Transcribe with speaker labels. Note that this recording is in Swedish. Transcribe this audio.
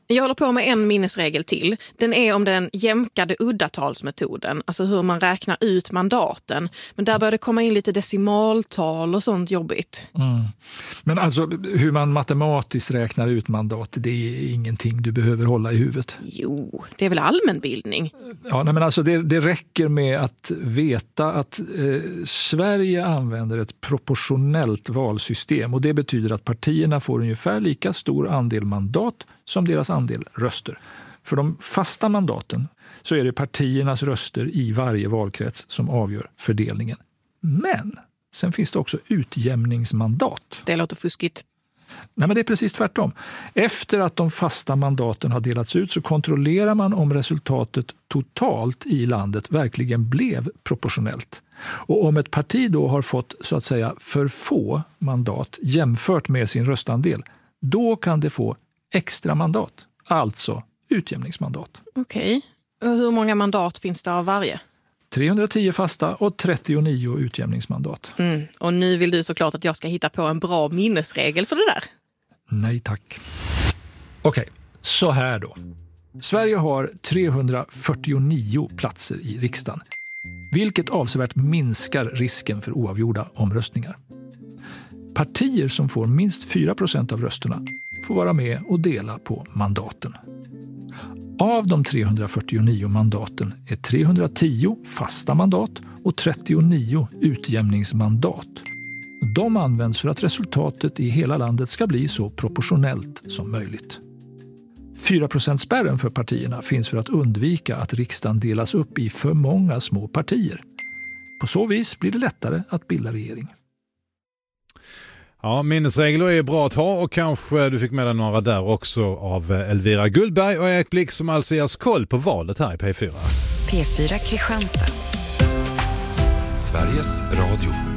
Speaker 1: Jag håller på med en minnesregel till. Den är om den jämkade uddatalsmetoden, alltså hur man räknar ut mandaten. Men där börjar det komma in lite decimaltal och sånt jobbigt.
Speaker 2: Men alltså hur man matematiskt räknar ut mandat, det är ingenting du behöver hålla i huvudet.
Speaker 1: Jo, det är väl allmänbildning?
Speaker 2: Ja, nej, men alltså det räcker med att veta att Sverige använder ett proportionellt valsystem, och det betyder att partierna får ungefär lika stor andel mandat som deras andel röster. För de fasta mandaten så är det partiernas röster i varje valkrets som avgör fördelningen. Men sen finns det också utjämningsmandat.
Speaker 1: Det låter fuskigt.
Speaker 2: Nej, men det är precis tvärtom. Efter att de fasta mandaten har delats ut så kontrollerar man om resultatet totalt i landet verkligen blev proportionellt. Och om ett parti då har fått så att säga för få mandat jämfört med sin röstandel, då kan det få extra mandat, alltså utjämningsmandat.
Speaker 1: Okej. Och hur många mandat finns det av varje?
Speaker 2: 310 fasta och 39 utjämningsmandat.
Speaker 1: Och nu vill du såklart att jag ska hitta på en bra minnesregel för det där.
Speaker 2: Nej tack. Okej, så här då. Sverige har 349 platser i riksdagen, vilket avsevärt minskar risken för oavgjorda omröstningar. Partier som får minst 4% av rösterna får vara med och dela på mandaten. Av de 349 mandaten är 310 fasta mandat och 39 utjämningsmandat. De används för att resultatet i hela landet ska bli så proportionellt som möjligt. 4%-spärren för partierna finns för att undvika att riksdagen delas upp i för många små partier. På så vis blir det lättare att bilda regering.
Speaker 3: Ja, minnesregler är bra att ha, och kanske du fick med dig några där också av Elvira Gullberg och Erik Blick som alltså ger oss koll på valet här i P4.
Speaker 4: P4 Kristianstad.
Speaker 5: Sveriges Radio.